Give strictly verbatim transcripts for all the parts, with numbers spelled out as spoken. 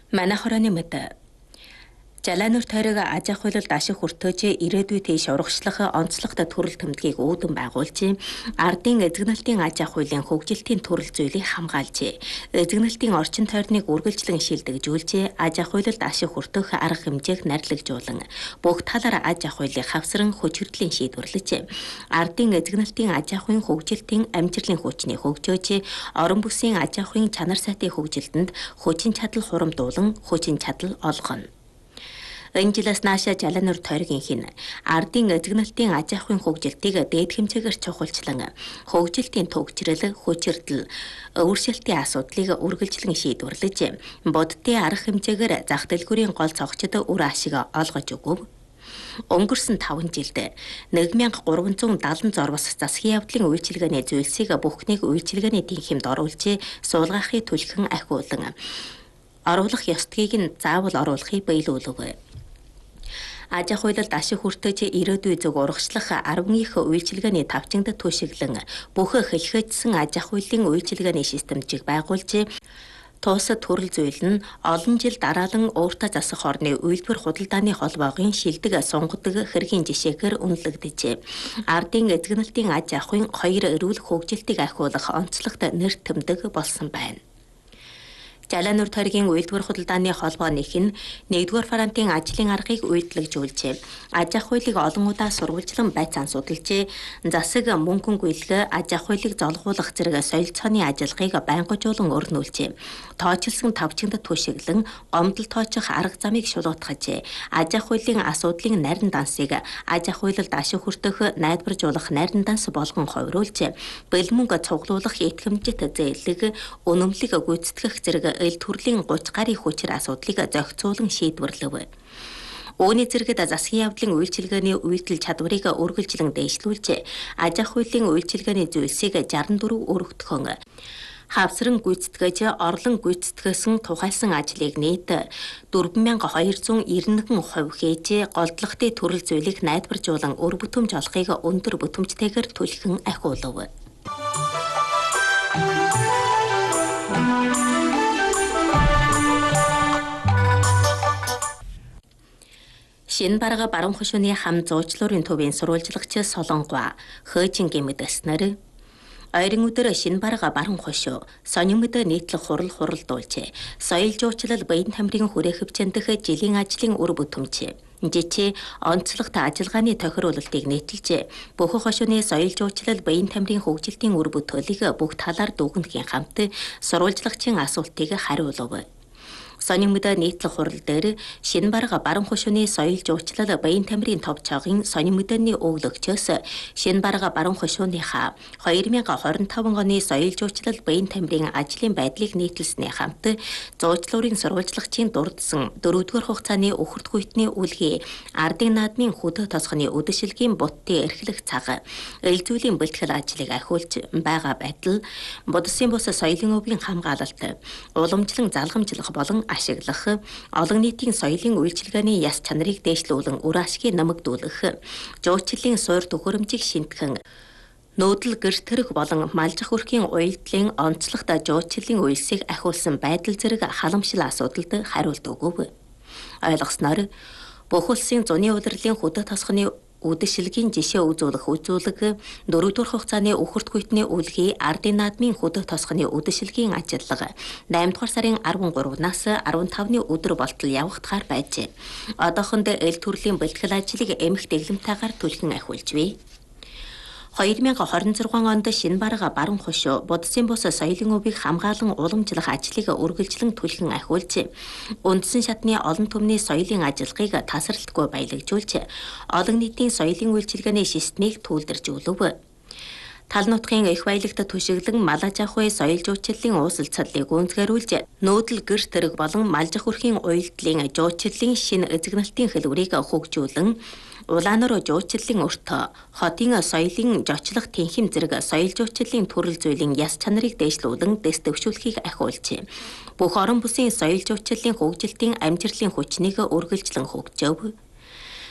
Манай хорооны мэд. Жалаанур тойрог аж ахуй хуулиар ашиг хүртөөж ирээдүйд тийш урагшлах онцлогтой төрөл тэмдгийг үүдэн байгуулж, ардын эзэгнэлтийн аж ахуйн хөгжилтийн төрөл зүйлийг хамгаалж, эзэгнэлтийн орчин тойрныг үргэлжлэн шилдэгжүүлж, аж ахуй хуулиар ашиг хүртэх арга хэмжээг нарлагжуулан, бүх талаар аж ахуйлыг хавсран хүч хөдлийн шийдвэрлэж, ардын эзэгнэлтийн аж ахуйн хөгжилтийн амжилтын хүчний хөгжөөж, орон бүсийн аж ахуйн чанар сайтын хөгжилтөнд хүчин чадал хурамдуулан, хүчин чадал олгоно. Энэ жилээс нааша Жалаанур тойргийн хин ардын эзэгнэлтийн аж ахуйн хөгжилтийг дээд хэмжээгээр чухалчлан хөгжилтийн төгжрөл, хүчирдэл, өөрчлөлтийн асуудлыг үргэлжлэн шийдвэрлэж, бодитын арга хэмжээгээр зах дэлгүүрийн гол цогцод үр ашиг олгож өгөв. Өнгөрсөн таван жилд нэг мянга гурван зуун дадлан зорвос засгийн явдлын үйлчилгээний зүйлсийг бүхнийг үйлчилгээний тэнхимд оруулж, суулгахыг түлхэн ахиулан оруулах ёстгийг нь заавал оруулахыг биелүүлэв. Аж ахуй хуулиар ашиг хүртэж ирээдүй зөв урагшлах арван их үйлчилгээний тавчингад түшиглэн бүх хэлхэжсэн аж ахуйн үйлчилгээний системжийг байгуулж, туусад төрөл зүйл нь олон жил дараалан өөртөө засах орны үйлдвэр худалдааны холбоогийн шилдэг сунгадаг хэргийн жишээгээр үнэлэгдэж, ардын эзэгнэлтийн аж ахуйн хоёр эрүүл хөгжилтийг ахиулах онцлогтой нэр тэмдэг болсон байна. Жалаанур тойргийн үйлдвэр худалдааны холбооных нь нэгдүгээр фронтын ажлын аргыг үйлдвэрлэжүүлж, аж ахуйлыг олон удаа сурвалжлан байцаан судалж, засаг мөнгөнгүйлгээ аж ахуйлыг золгуулах зэрэг солилцооны ажиллагааг байнгажуулан өрнүүлж, тооцолсон тавчингад түшиглэн гомдол тооцох арга замыг шулуутгаж, аж ахуйлын асуудлын нарийн дансыг аж ахуйлалд ашиг хүртэх найдваржуулах нарийн данс болгон хувируулж, бэлмөнг цуглуулах итгэмжит зээлэг, үнэмлэг гүйцэтгэх зэрэг эл төрлийн гуч гарийн хүчир асуудлыг зохицуулан шийдвэрлэв. Үүний зэрэгт засгийн явдлын үйлчилгээний үйлдэл чадварыг үргэлжлэн дээшлүүлж, аж ахуйн үйлчилгээний зүйлсийг шестдесет дөрөв өргөтгөн, хавсран гүйцэтгэж, орлон гүйцэтгэсэн тухайлсан ажлыг нийт дөрвөн мянга хоёр зуун девять хувь хийж, голдлогтын төрөл зүйлийг найдваржуулан өр бүтэмж олохыг өндөр бүтэмжтэйгээр түлхэн ахиулав. Шинэ барга баруун хошууны хам зуучлуурын төвийн сурвалжлагч Солонгоо Хөөжин гэмэдэснэр ойрын өдөр шинэ барга баруун хошуу сонирмод нийтлэг хурал хуралдуулж, соёл жуучлал баян тамирын хүрээ хөвчөндөх жилийн ажлын үр бүтэмж, жичи онцлогтой ажиллагааны тохируулалтыг нийтэлж, бүх хошууны соёл жуучлал баян тамирын хөгжилтийн үр бүтээлийг бүх талаар дүгнэхийн хамт сурвалжлагчийн асуултыг хариулав. Сонирмод нийтлэг хурал дээр шинэ барга баруун хошууны соёл жуучлал баян тамирын товчоогийн сонирмодны өглөгчөөс шинэ барга баруун хошууныхаа две тысячи двадцать пять оны соёл жуучлал баян тамирын ажлын байдлыг нийтэлсэний хамт зуучлуурын сурвалжлагчийн дурдсан дөрөвдүгээр хугацааны өхөрт гүйтний үлгий, ардын наадмын хөдөө тосгоны үдэшилгийн буттын эрхлэх цаг, эл зүйлийн бэлтгэл ажлыг ахиулж байгаа байтал, будсын бус соёлын өвгийн хамгаалалт, уламжлан залгамжлах болон ашиглах, олон нийтийн соёлын үйлчилгээний яс чанарыг дээшлүүлэн үр ашгийг нэмэгдүүлэх, жуулчлалын суур төхөөрөмжийг шинтгэн, нүүдэл гэрт тэрэг болон малжих өрхийн уялдлын онцлогтой жуулчлалын үйлсийг ахиулсан байдал зэрэг халамжлал асуудалд хариулт өгөв. Ойлгосноор бүх улсын зуны удирлын хөдөө тосгоны үдэшилгийн жишээ үзүүлэх үзүүлэг, дөрөвдүгээр хугацааны өхөрт гүйтний үлгий, ардын наадмын хөдөө тосгоны үдэшилгийн ажиллага наймдугаар сарын арван гуравнаас арван тавны өдөр болтол явагдахаар байжээ. Одоохондоо эл төрлийн бэлтгэл ажлыг эмх дэглэмтайгаар түлхэн ахиулж бий. две тысячи двадцать шесть онд шинэ барга баруун хошуу будсын бус соёлын өвийг хамгаалан уламжлах ажлыг үргэлжлэн түлхэн ахиулж, үндсэн шатны олон түмний соёлын ажиллагааг тасралтгүй баялагжуулж, олон нийтийн соёлын үйлчилгээний системийг түүлдэржүүлв. Тал нутгийн их баялагт түшиглэн мал аж ахуй соёл жуучлалын ууслалцлыг гүнзгийрүүлж, нүүдэл гэр тэрэг болон малжих өрхийн уялдлын жуучлалын шинэ эзэгнэлтийн хэлбэрийг хөгжүүлэн, улаанаар жуучлалын өртөө, хотын соёлын жочлох тэнхим зэрэг соёл жуучлалын төрөл зүйлийн яс чанарыг дээшлүүлэн дэс төвшүүлэхийг ахиулж, бүх орон бүсийн соёл жуучлалын хөгжилтийн амжилтын хүчнийг үргэлжлэн хөгжөөв.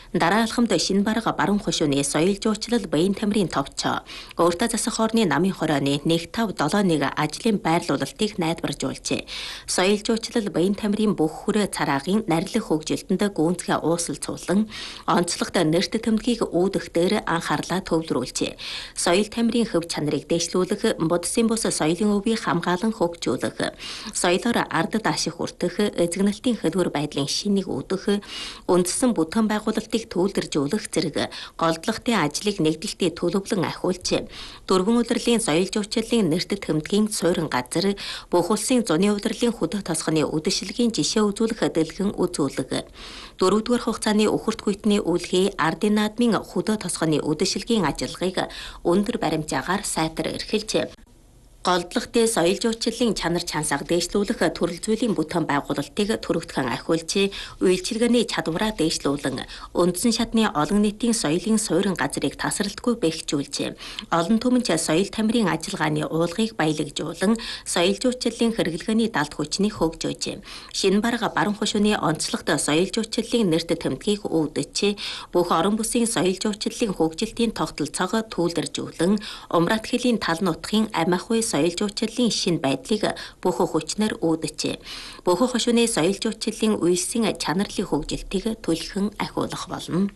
Дараа алхамд шинэ бараг баруун хошууны соёл жуучлал баян тамирын товч өөртөө засах орны намын хорооны нэг тав долоо нэг ажлын байрлуулалтыг найдваржуулжээ. Соёл жуучлал баян тамирын бүх хүрээ цараагийн нарилах хөгжилтөнд гүнзгий уусал цуулан онцлогт нэрт тэмдгийг үүдэх дээр анхаарлаа төвлөрүүлжээ. Соёл тамирын хөв чанарыг дэвшлүүлэх, будсын бус соёлын өвийг хамгаалan хөгжүүлэх, соёлоор ардд ашиг хүртэх, эзэгнэлтийн хэлбэр байдлын шинийг үүдэх, үндсэн бүтээн байгуулалтыг төвлөржүүлэх зэрэг голдлогтын ажлыг нэгдэлтийн төлөвлөн ахиулжээ. Дөрвөн удирлын соёл жуучлалын нэрт тэмдгийн суурин газар бүх улсын зуны удирлын хөдөө тосгоны үдэшлэгийн жишээ үзүүлэх дэлгэн үзүүлэг. Дөрөвдүгээр хугацааны үхэрт гүйтний үлгий ардын наадмын хөдөө тосгоны үдэшлэгийн ажиллагааг өндөр баримжаагаар сайтар эрхэлжээ. Голдлогтын соёл жуучлалын чанар чансааг дээшлүүлэх төрөл зүйлийн бүтээн байгуулалтыг төрөгдгөн ахиулж, үйлчилгээний чадвараа дээшлүүлэн, үндсэн шатны олон нийтийн соёлын суурин газрыг тасралтгүй бэхжүүлжээ. Олон түмэнч соёл тамирын ажиллагааны уулгыг баялагжуулан, соёл жуучлалын хэрэглгээний далд хүчнийг хөгжөөжээ. Шинэ бараг баруун хошууны онцлогт соёл жуучлалын нэрт тэмдгийг үүдэж, бүх орон бүсийн соёл жуучлалын хөгжилтийн тогтолцоог түүлэржүүлэн, умрат хэлийн тал нутгийн амиахуй соёл жуучлалын шинэ байдлыг бүх хүчнээр үүдэж, бүх хошууны соёл жуучлалын үйлсийн чанарлын хөгжилтийг түлхэн ахиулах болно.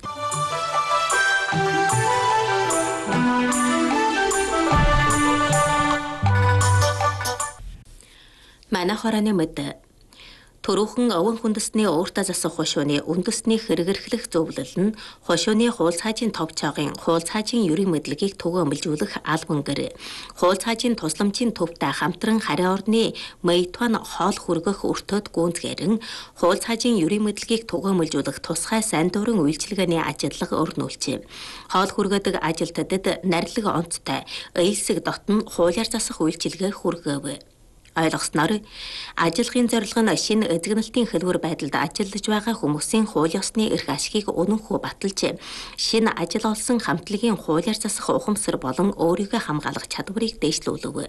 Манай хорооны мэд Төрөөхөн овон хүндэсний өөртөө засах хошууны үндэсний хэрэгэрхлэх зөвлөл нь хошууны хуул цаажийн товчоогийн хуул цаажийн ерийн мэдлэгийг түгээмэлжүүлэх албан гэр. Хуул цаажийн тусламжийн төвтэй хамтран харийн орны Мэйтван хоол хүргэх өртөөд гүнзгээрэн хуул цаажийн ерийн мэдлэгийг түгээмэлжүүлэх тусгай сайн дуран үйлчилгээний ажиллага өрнүүлжээ. Хоол хүргээдэг ажилтнуудад нарилга онцтой эйлсэг дотн хуулиар засах үйлчилгээ хүргээв. Ойлгосноор ажиллахын зорилго нь шинэ эзэгнэлтийн хэлбэр байдалд ажиллаж байгаа хүмүүсийн хууль ёсны эрх ашигыг үнэнхүү баталж, шинэ ажил олсон хамтлагийн хуулиар засах ухамсар болон өөрийгөө хамгаалах чадварыг дээшлүүлв.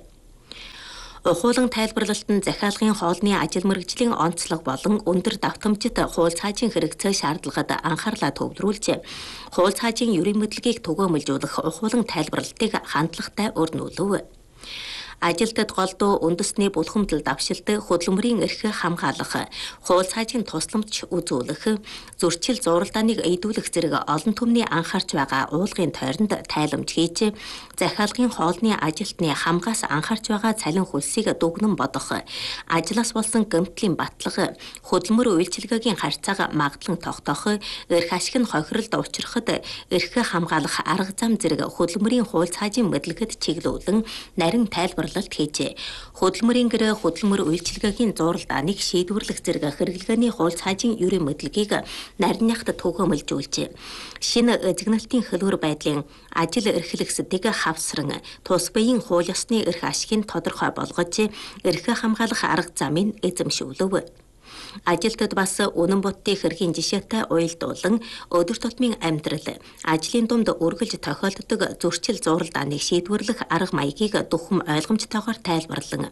Ухуулан тайлбарлалтанд захиалгын хоолны ажил мэргэжлийн онцлог болон өндөр давтамжит хууль цаажийн хэрэгцээ шаардлагад анхаарлаа төвлөрүүлж, хууль цаажийн ерийн мэдлэгийг түгээмэлжүүлэх ухуулан тайлбарлалтыг хандлагатай өрнүүлв. Ажилтнууд голдуу үндэсний булхамдал давшилт, хөдөлмөрийн эрх хамгаалах, хууль цаажийн тусламж үзүүлэх, зөрчил зуралдааныг эйдүүлэх зэрэг олон түмний анхаарч байгаа уулгын тойронд тайламж хийж, захиалгын хоолны ажилтны хамгаас анхаарч байгаа цалин хөлсийг дүгнэн бодох, ажлаас болсон гэмтлийн батлах, хөдөлмөр үйлчилгээгийн харьцааг магадлан тогтоох, эрх ашиг нь хохиролд учрахад эрх хамгаалах арга зам зэрэг хөдөлмөрийн хууль цаажийн мэдлэгэд чиглүүлэн нарийн тайлбар хийжээ. Хөдөлмөрийн гэрээ хөдөлмөр үйлчилгээгийн зуралдааныг шийдвэрлэх зэрэг хэрэглгээний хууль цаажийн ерийн мэдлэгийг нарийнхад түгээмэлжүүлжээ. Шинэ эзэгнэлтийн хэлбэр байдлын ажил эрхлэгсдийг хавсран, тус биеийн хууль ёсны эрх ашигыг тодорхой болгож, эрх хамгаалах арга замыг эзэмшүүлв. Ажилтнууд бас үнэн бодтын хэргийн жишээтэй уялдуулан өдөр тутмын амьдрал, ажлын дунд үргэлж тохиолддог зөрчил зуралдааныг шийдвэрлэх арга маягийг дүрхэм ойлгомжтойгоор тайлбарлан,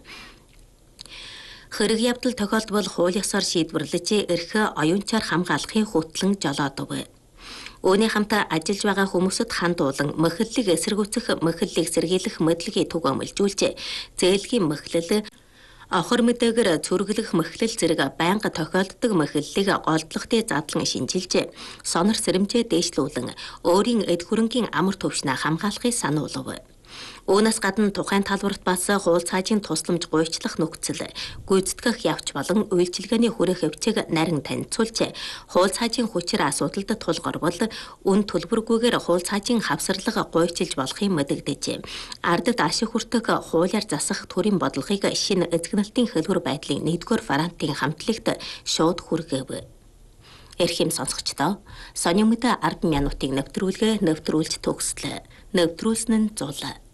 хэрэг явдал тохиолдвол хууль ёсоор шийдвэрлэж эрх оюунчаар хамгаалахын хөтлөн жолоодов. Үүний хамт ажиллаж байгаа хүмүүсд хандуулан мэхлэлийг эсэргүүцэх, мэхлэлийг сэргийлэх мэдлэгийг түгээмэлжүүлж, зээлгийн мэхлэл, Охор мэдээгээр цүргэлэх мэхлэл зэрэг байнга тохиолддог мэхлэлийг голдлогтын задлан шинжилж, сонор сэрэмжээ дээшлүүлэн өөрийн эд хөрөнгийн амар төвшнөө хамгаалахыг сануулв. Үүнээс гадна тухайн талбарт бас хууль цаажийн тусламж гуйчлах нөхцөл, гүйцэтгэх явц болон үйлчилгээний хүрээ хөвчийг нарийн танилцуулж, хууль цаажийн хүчээр асуудалд тулгарвал үн төлбөргүйгээр хууль цаажийн хавсарлага гуйчилж болохыг мэдэгдэж, ардд ашиг хүртэх хуулиар засах төрийн бодлогыг шинэ эзэгнэлтийн хэлбэр байдлын нэгдүгээр вариантын хамтлагт шууд хүргээв. Эрхэм сонсогчдоо, сонин мэдээ ард минутыг нэвтрүүлгээ нэвтрүүлж төгслөө. Нэвтрүүлсэн нь зул.